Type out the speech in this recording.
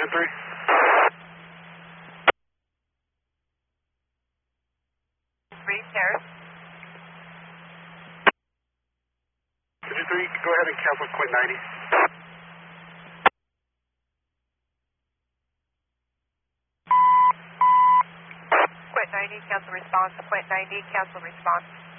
Pigeon 3. Three pairs. Pigeon 3, go ahead and cancel Quint 90. Quint 90, cancel response. Quint 90, cancel response.